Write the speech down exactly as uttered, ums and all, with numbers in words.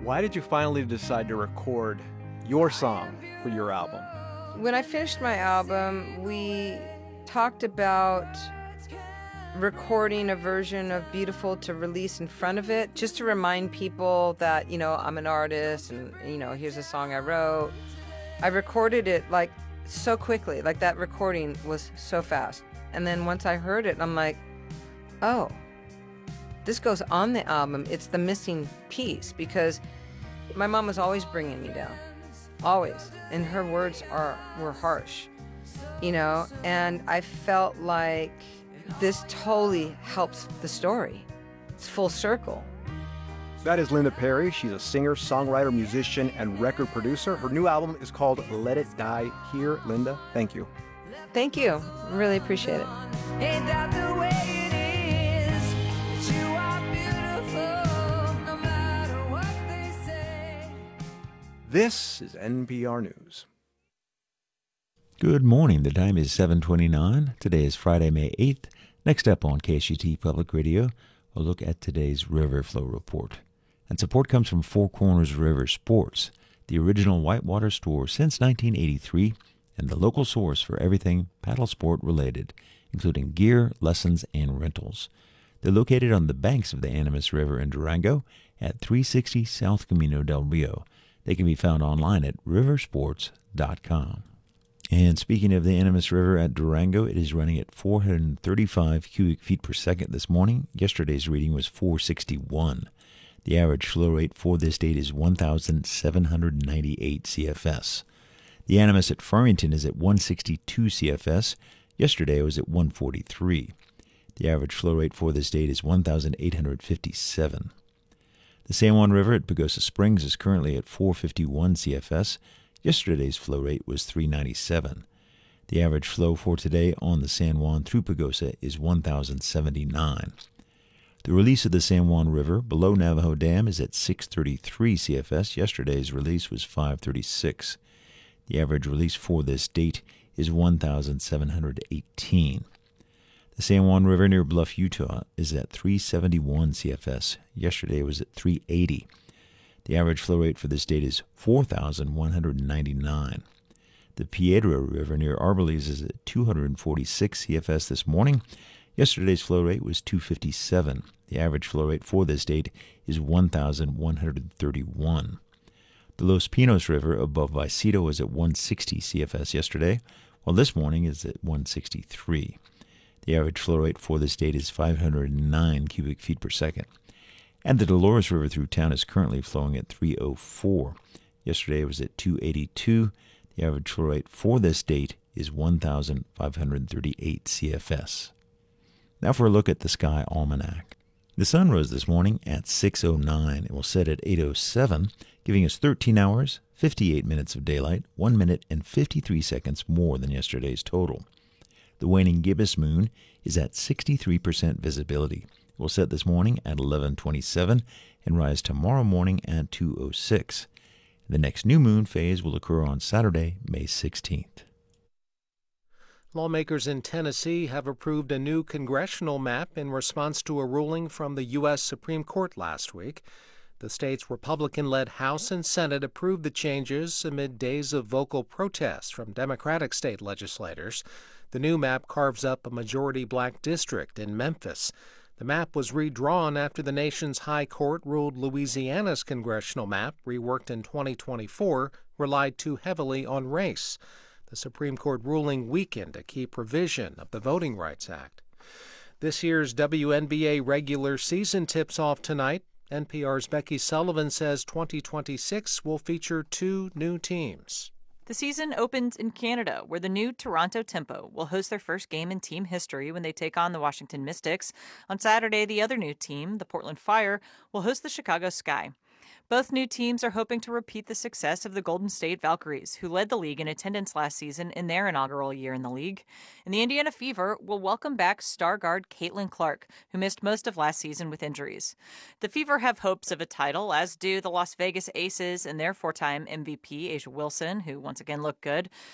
Why did you finally decide to record your song for your album? When I finished my album, we talked about recording a version of Beautiful to release in front of it, just to remind people that, you know, I'm an artist and, you know, here's a song I wrote. I recorded it like so quickly, like that recording was so fast. And then once I heard it, I'm like, oh, this goes on the album. It's the missing piece, because my mom was always bringing me down, always. And her words are were harsh, you know, and I felt like this totally helps the story. It's full circle. That is Linda Perry. She's a singer, songwriter, musician, and record producer. Her new album is called Let It Die Here. Linda, thank you. Thank you. Really appreciate it. Ain't that the way it is? That you are beautiful, no matter what they say. This is N P R News. Good morning. The time is seven twenty-nine. Today is Friday, May eighth. Next up on K S U T Public Radio, we'll look at today's river flow report. And support comes from Four Corners River Sports, the original whitewater store since nineteen eighty-three, and the local source for everything paddle sport related, including gear, lessons, and rentals. They're located on the banks of the Animas River in Durango at three sixty South Camino del Rio. They can be found online at riversports dot com. And speaking of the Animas River at Durango, it is running at four hundred thirty-five cubic feet per second this morning. Yesterday's reading was four sixty-one. The average flow rate for this date is one thousand seven hundred ninety-eight C F S. The Animas at Farmington is at one sixty-two C F S. Yesterday it was at one forty-three. The average flow rate for this date is one thousand eight hundred fifty-seven. The San Juan River at Pagosa Springs is currently at four fifty-one C F S. Yesterday's flow rate was three ninety-seven. The average flow for today on the San Juan through Pagosa is one thousand seventy-nine. The release of the San Juan River below Navajo Dam is at six thirty-three C F S. Yesterday's release was five thirty-six. The average release for this date is one thousand seven hundred eighteen. The San Juan River near Bluff, Utah is at three seventy-one C F S. Yesterday was at three eighty. The average flow rate for this date is four thousand one hundred ninety-nine. The Piedra River near Arbalise is at two hundred forty-six C F S this morning. Yesterday's flow rate was two fifty-seven. The average flow rate for this date is one thousand one hundred thirty-one. The Los Pinos River above Vicedo was at one sixty C F S yesterday, while this morning is at one sixty-three. The average flow rate for this date is five hundred nine cubic feet per second. And the Dolores River through town is currently flowing at three oh four. Yesterday it was at two eighty-two. The average flow rate for this date is one thousand five hundred thirty-eight C F S. Now for a look at the Sky Almanac. The sun rose this morning at six oh nine. It will set at eight oh seven, giving us thirteen hours, fifty-eight minutes of daylight, one minute and fifty-three seconds more than yesterday's total. The waning gibbous moon is at sixty-three percent visibility. It will set this morning at eleven twenty-seven and rise tomorrow morning at two oh six. The next new moon phase will occur on Saturday, May sixteenth. Lawmakers in Tennessee have approved a new congressional map in response to a ruling from the U S Supreme Court last week. The state's Republican-led House and Senate approved the changes amid days of vocal protests from Democratic state legislators. The new map carves up a majority black district in Memphis. The map was redrawn after the nation's high court ruled Louisiana's congressional map, reworked in twenty twenty-four, relied too heavily on race. The Supreme Court ruling weakened a key provision of the Voting Rights Act. This year's W N B A regular season tips off tonight. N P R's Becky Sullivan says twenty twenty-six will feature two new teams. The season opens in Canada, where the new Toronto Tempo will host their first game in team history when they take on the Washington Mystics. On Saturday, the other new team, the Portland Fire, will host the Chicago Sky. Both new teams are hoping to repeat the success of the Golden State Valkyries, who led the league in attendance last season in their inaugural year in the league. And the Indiana Fever will welcome back star guard Caitlin Clark, who missed most of last season with injuries. The Fever have hopes of a title, as do the Las Vegas Aces and their four-time M V P, A'ja Wilson, who once again looked good.